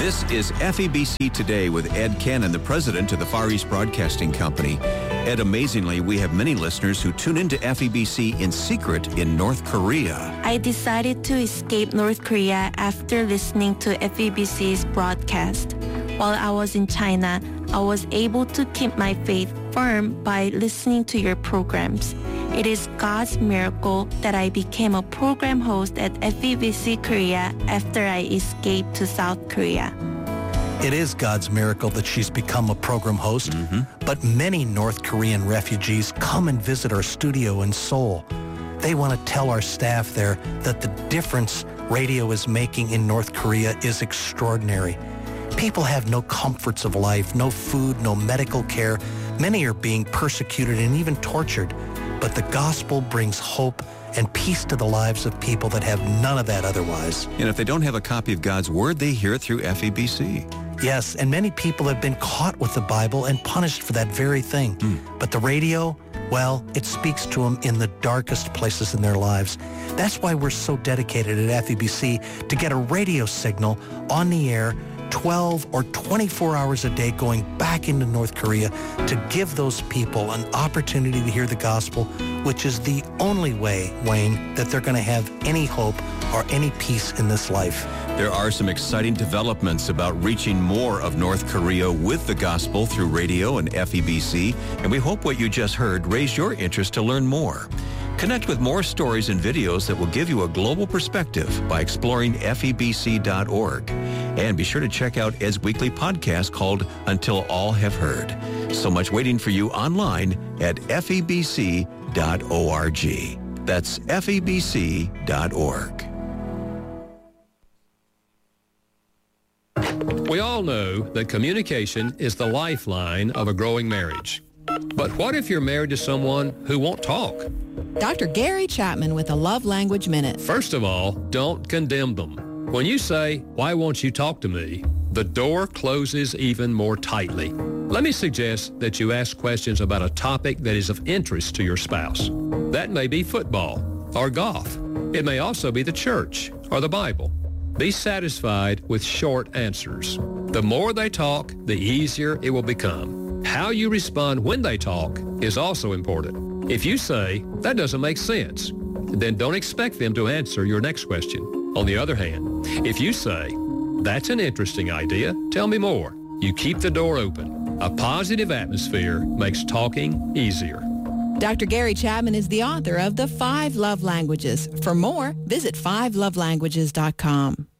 This is FEBC Today with Ed Cannon, the president of the Far East Broadcasting Company. Ed, amazingly, we have many listeners who tune into FEBC in secret in North Korea. I decided to escape North Korea after listening to FEBC's broadcast. While I was in China, I was able to keep my faith firm by listening to your programs. It is God's miracle that I became a program host at FEBC Korea after I escaped to South Korea. It is God's miracle that she's become a program host, but many North Korean refugees come and visit our studio in Seoul. They want to tell our staff there that the difference radio is making in North Korea is extraordinary. People have no comforts of life, no food, no medical care. Many are being persecuted and even tortured. But the gospel brings hope and peace to the lives of people that have none of that otherwise. And if they don't have a copy of God's Word, they hear it through FEBC. Yes, and many people have been caught with the Bible and punished for that very thing. But the radio, well, it speaks to them in the darkest places in their lives. That's why we're so dedicated at FEBC to get a radio signal on the air 12 or 24 hours a day going back into North Korea to give those people an opportunity to hear the gospel, which is the only way, Wayne, that they're going to have any hope or any peace in this life. There are some exciting developments about reaching more of North Korea with the gospel through radio and FEBC, and we hope what you just heard raised your interest to learn more. Connect with more stories and videos that will give you a global perspective by exploring FEBC.org. And be sure to check out Ed's weekly podcast called Until All Have Heard. So much waiting for you online at FEBC.org. That's FEBC.org. We all know that communication is the lifeline of a growing marriage. But what if you're married to someone who won't talk? Dr. Gary Chapman with a Love Language Minute. First of all, don't condemn them. When you say, "Why won't you talk to me?" the door closes even more tightly. Let me suggest that you ask questions about a topic that is of interest to your spouse. That may be football or golf. It may also be the church or the Bible. Be satisfied with short answers. The more they talk, the easier it will become. How you respond when they talk is also important. If you say, "That doesn't make sense," then don't expect them to answer your next question. On the other hand, if you say, "That's an interesting idea, tell me more," you keep the door open. A positive atmosphere makes talking easier. Dr. Gary Chapman is the author of The 5 Love Languages. For more, visit 5lovelanguages.com.